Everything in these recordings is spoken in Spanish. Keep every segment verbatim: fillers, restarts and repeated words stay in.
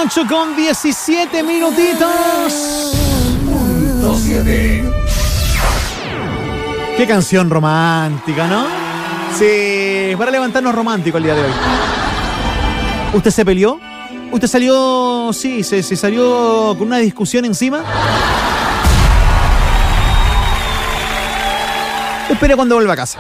ocho con diecisiete minutitos. Punto siete. Qué canción romántica, ¿no? Sí, para levantarnos romántico el día de hoy. ¿Usted se peleó? ¿Usted salió, sí, se, se salió con una discusión encima? Espere cuando vuelva a casa.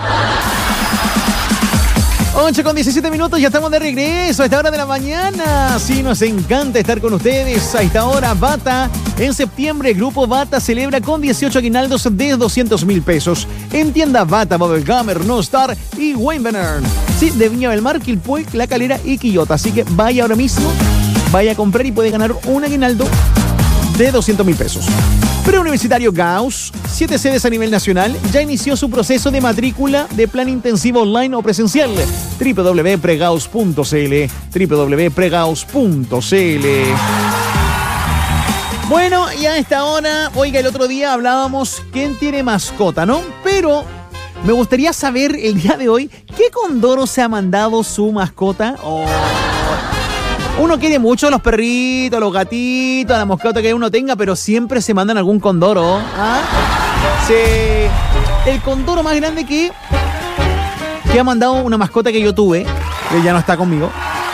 ocho con diecisiete minutos, ya estamos de regreso a esta hora de la mañana. Sí, nos encanta estar con ustedes a esta hora. Bata, en septiembre el grupo Bata celebra con dieciocho aguinaldos de doscientos mil pesos. En tienda Bata, Bubblegum, No Star y Wayne Banner. Sí, de Viña del Mar, Quilpué, La Calera y Quillota. Así que vaya ahora mismo, vaya a comprar y puede ganar un aguinaldo de doscientos mil pesos. Preuniversitario Gauss, siete sedes a nivel nacional, ya inició su proceso de matrícula de plan intensivo online o presencial. doble u doble u doble u punto pregauss punto c l doble u doble u doble u punto pregauss punto c l. Bueno, y a esta hora, oiga, el otro día hablábamos quién tiene mascota, ¿no? Pero me gustaría saber el día de hoy, ¿qué condoro se ha mandado su mascota? Oh. Uno quiere mucho a los perritos, a los gatitos, a la mascota que uno tenga, pero siempre se mandan algún condoro. ¿Ah? Sí. El condoro más grande que, que ha mandado una mascota que yo tuve, que ya no está conmigo,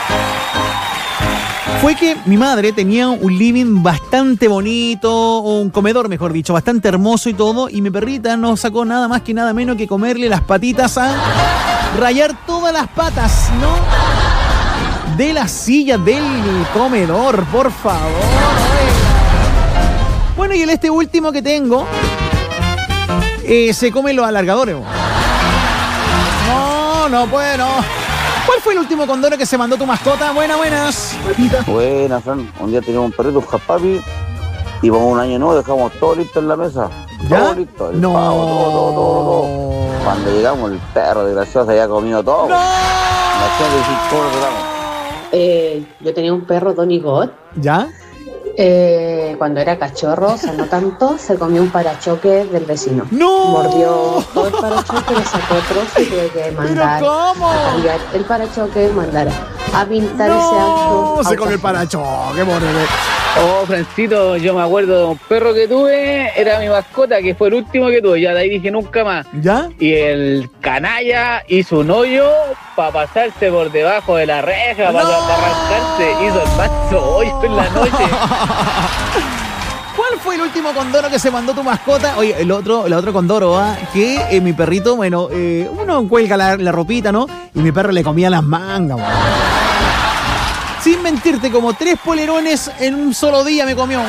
fue que mi madre tenía un living bastante bonito, un comedor, mejor dicho, bastante hermoso y todo, y mi perrita no sacó nada más que nada menos que comerle las patitas a rayar todas las patas, ¿no? De la silla del comedor, por favor. Bueno, y el este último que tengo eh, se come los alargadores. No, no puede, no. ¿Cuál fue el último condoro que se mandó tu mascota? Buenas, buenas. Buenas, Fran. Un día teníamos un perrito, un japapi, y por un año nuevo dejamos todo listo en la mesa. ¿Ya? Todo listo. El No. pavo, todo, todo, todo, todo. Cuando llegamos, el perro desgraciado se había comido todo. ¡No! Imagínate decir cómo lo tratamos. Eh, yo tenía un perro, Donny God. ¿Ya? Eh, cuando era cachorro, o sea, no tanto, se comió un parachoque del vecino. ¡No! Mordió todo el parachoque, le sacó trozo y tuve que mandar ¿Pero cómo? a cambiar el parachoque, mandar a pintar ese No, auto. se comió el parachoque, por Oh, Francito, yo me acuerdo de un perro que tuve, era mi mascota, que fue el último que tuve, ya de ahí dije nunca más. ¿Ya? Y el canalla hizo un hoyo para pasarse por debajo de la reja, para, ¡No! para arrancarse, hizo el macho hoyo en la noche. ¿Cuál fue el último condoro que se mandó tu mascota? Oye, el otro, el otro condoro, ¿ah? Que eh, mi perrito, bueno, eh, uno cuelga la, la ropita, ¿no? Y mi perro le comía las mangas, man. Sin mentirte, como tres polerones en un solo día me comió.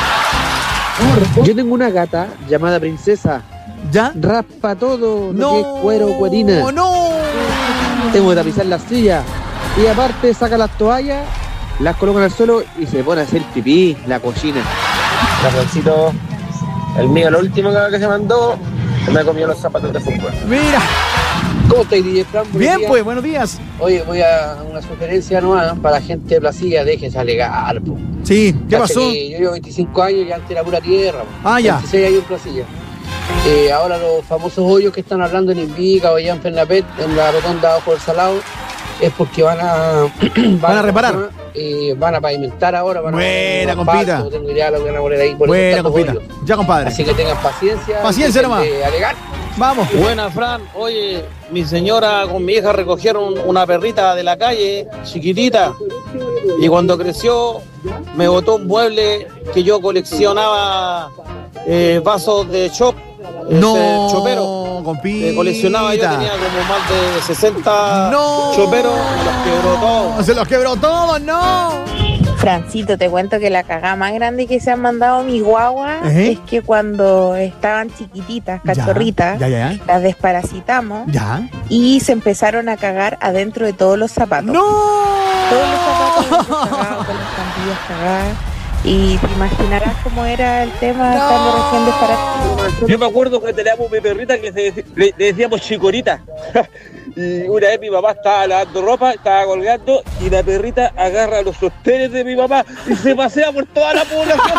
Yo tengo una gata llamada Princesa. ¿Ya? Raspa todo, No, lo que es cuero, cuerina. no. Tengo que tapizar las sillas. Y aparte saca las toallas, las coloca en el suelo y se pone a hacer pipí, la cochina. Carloncito, el mío, lo último que se mandó, me comió los zapatos de fútbol. Mira. ¿Cómo estáis, D J Fran? Buenos Bien, días. pues, buenos días. Oye, voy a una sugerencia nueva para la gente de Placilla, déjense alegar, po. Sí, ¿qué Cacha pasó? que yo llevo veinticinco años y antes era pura tierra, po. Ah, ya. veintiséis años en Placilla. Eh, ahora los famosos hoyos que están hablando en Invica o allá en Fernapet, en la rotonda Ojo del Salado, es porque van a... van, Van a reparar. Eh, van a pavimentar ahora. Van Buena, a compita. No tengo idea de lo que van a poner ahí. Por Buena, eso tantos compita. hoyos. Ya, compadre. Así que tengan paciencia. Paciencia dejen nomás. de alegar. Vamos. Buena, Fran. Oye, mi señora con mi hija recogieron una perrita de la calle, chiquitita, y cuando creció me botó un mueble que yo coleccionaba eh, vasos de chop, ese No, chopero. compita. Que coleccionaba, yo tenía como más de sesenta No. choperos, me los quebró todos. Se los quebró todos, no. Francito, te cuento que la cagada más grande que se han mandado mis guaguas ¿Eh? es que cuando estaban chiquititas, cachorritas, Ya, ya, ya. las desparasitamos Ya. y se empezaron a cagar adentro de todos los zapatos. ¡No! Todos los zapatos adentro cagados, con las estampillas cagadas. Y te imaginarás cómo era el tema estando recién desparasitados. Yo me acuerdo que teníamos mi perrita que se, le, le decíamos Chicorita. Y una vez mi papá estaba lavando ropa, estaba colgando, y la perrita agarra los sostenes de mi papá y se pasea por toda la población.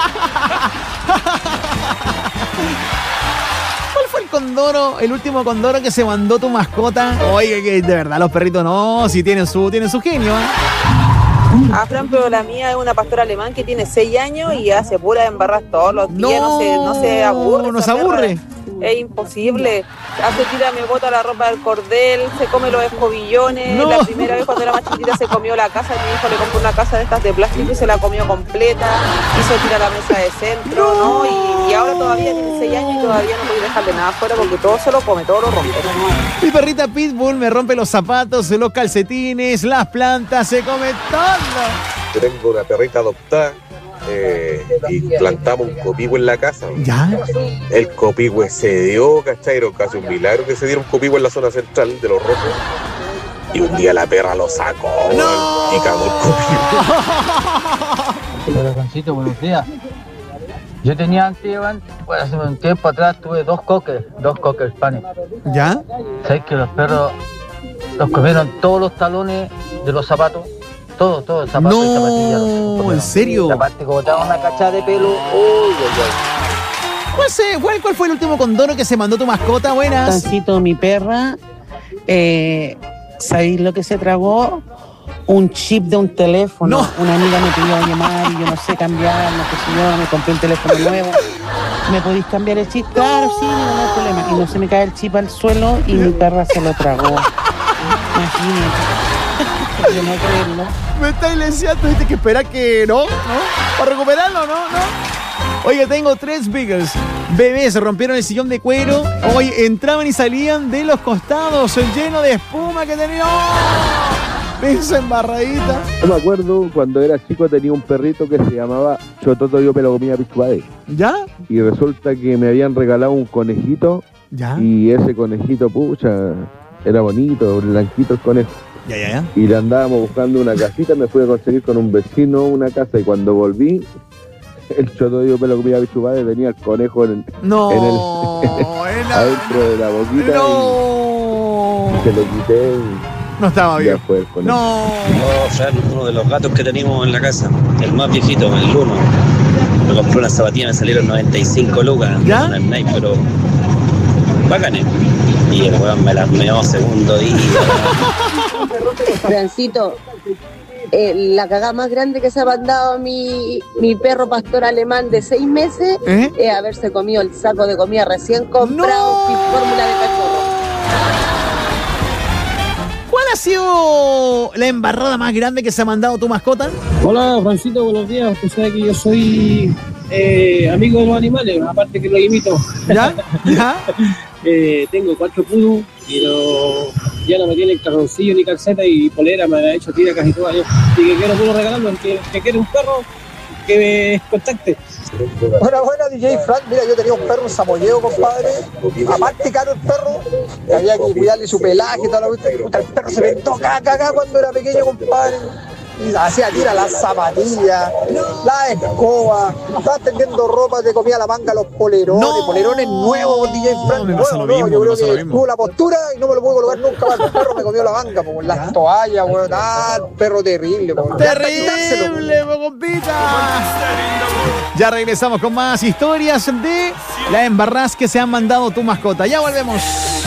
¿Cuál fue el condoro, el último condoro que se mandó tu mascota? Oye, que de verdad los perritos no, si tienen su, tienen su genio, ¿eh? Ah, Fran, pero la mía es una pastora alemán que tiene seis años y hace pura embarras todos los días, no, no se, no se aburre. No se aburre. Es imposible. Hace tira, me bota la ropa del cordel, se come los escobillones. No. La primera vez cuando era más chiquita se comió la casa, mi hijo le compró una casa de estas de plástico y se la comió completa. Hizo tira la mesa de centro, ¿no? ¿no? Y, y ahora todavía tiene seis años y todavía no puede dejarle nada afuera porque todo se lo come, todo lo rompe. Mi perrita Pitbull me rompe los zapatos, los calcetines, las plantas, se come todo. Yo tengo una perrita adoptada. Eh, y plantamos un copihue en la casa. ¿Ya? El copihue se dio, ¿cachai? Era casi un milagro que se diera un copihue en la zona central de los rojos. Y un día la perra lo sacó, ¡no! Y cagó el copihue. Hola, Juancito, buenos días. Yo tenía antes, bueno, hace un tiempo atrás tuve dos cocker, dos cocker panes. ¿Ya? ¿Sabes que los perros los comieron todos los talones de los zapatos? Todo, todo, el zapato no, y zapatilla. No, ¿en serio? Aparte, como te una cachada de pelo, uy, uy, uy. ¿Cuál, se, cuál, ¿Cuál fue el último condoro que se mandó tu mascota? Buenas. Tancito, mi perra, eh, ¿sabéis lo que se tragó? Un chip de un teléfono. No. Una amiga me pidió llamar y yo no sé cambiar, no sé si yo me compré un teléfono nuevo. ¿Me podéis cambiar el chip? Claro, sí, no hay problema. Y no se me cae el chip al suelo y mi perra se lo tragó. Imagínate. Yo no creerlo. Me estáis leseando, tuviste que esperar que no, ¿no? Para recuperarlo, ¿no? ¿No? Oye, tengo tres beagles. Bebés rompieron el sillón de cuero. Oye, entraban y salían de los costados, lleno de espuma que tenía. ¡Oh! Esa embarradita. Yo me acuerdo cuando era chico tenía un perrito que se llamaba Chototo, yo me lo comía pichuade. ¿Ya? Y resulta que me habían regalado un conejito. ¿Ya? Y ese conejito, pucha, era bonito, blanquito el conejo. Ya, ya, ya. Y le andábamos buscando una casita, me fui a conseguir con un vecino una casa y cuando volví, el chotoyo pelo comía bichubade tenía el conejo en el, no, en el, en la, adentro de la boquita no. y, y se lo quité y no estaba bien. Fue el conejo. No. No, Fran, uno de los gatos que teníamos en la casa, el más viejito, el Luno. Me compré unas zapatillas, me salieron noventa y cinco lucas, ¿ya? Unas Nike, pero bacanes. Y el weón me las meó segundo día. Francito, eh, la cagada más grande que se ha mandado mi, mi perro pastor alemán de seis meses ¿Eh? es haberse comido el saco de comida recién comprado sin fórmula de cachorro. ¿Cuál ha sido la embarrada más grande que se ha mandado tu mascota? Hola, Francito, buenos días. Usted sabe que yo soy eh, amigo de los animales, aparte que lo imito. ¿Ya? ¿Ya? Eh, tengo cuatro pudus, pero ya no me tienen carroncillo ni calceta y polera, me ha hecho tira casi toda yo. Y que quiero puro regalarlo, el que, que quiere un perro, que me contacte. Buena, buena, D J Frank. Mira, yo tenía un perro, un samoyeo, compadre. Aparte caro el perro, había que cuidarle su pelaje y todo lo que el perro se vendó caca, caca cuando era pequeño, compadre. Y hacía tira las zapatillas, la escoba, estaba tendiendo ropa, te comía la manga los polerones, no. polerones nuevos, D J Frank. No, no, mismo, yo creo que lo tuvo la postura y no me lo pude colocar nunca más. El perro me comió la manga, po, las toallas, weón. Ah, perro terrible, po. Terrible, compita. Ya regresamos con más historias de la embarraz que se han mandado tu mascota. Ya volvemos.